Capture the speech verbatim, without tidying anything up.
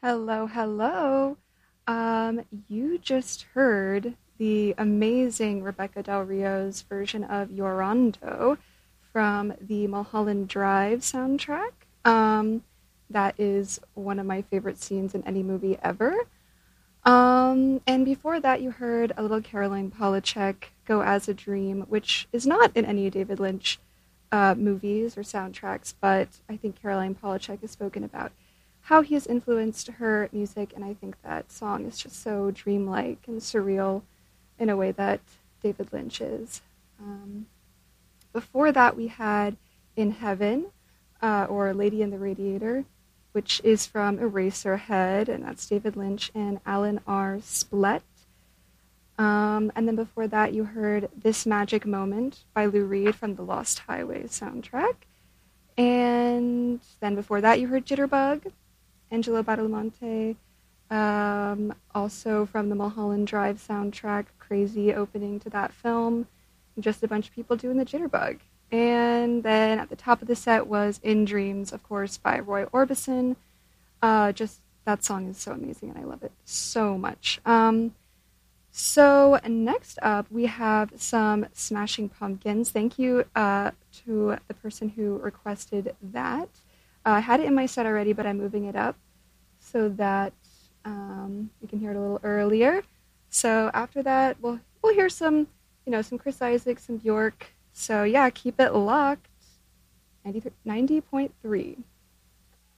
Hello, hello. Um, you just heard the amazing Rebecca Del Rio's version of Llorando from the Mulholland Drive soundtrack. Um, that is one of my favorite scenes in any movie ever. Um, and before that, you heard a little Caroline Polachek, Go As a Dream, which is not in any David Lynch uh, movies or soundtracks, but I think Caroline Polachek has spoken about how he has influenced her music, and I think that song is just so dreamlike and surreal in a way that David Lynch is. Um, Before that, we had In Heaven, uh, or Lady in the Radiator, which is from Eraserhead, and that's David Lynch and Alan R. Splett. Um, and then before that, you heard This Magic Moment by Lou Reed from the Lost Highway soundtrack. And then before that, you heard Jitterbug, Angelo Badalamenti, um, also from the Mulholland Drive soundtrack, crazy opening to that film, just a bunch of people doing the jitterbug. And then at the top of the set was In Dreams, of course, by Roy Orbison. Uh, just that song is so amazing, and I love it so much. Um, so next up, we have some Smashing Pumpkins. Thank you uh, to the person who requested that. Uh, I had it in my set already, but I'm moving it up so that um, you can hear it a little earlier. So after that, we'll we'll hear some, you know, some Chris Isaak, some Bjork. So yeah, keep it locked. ninety point three.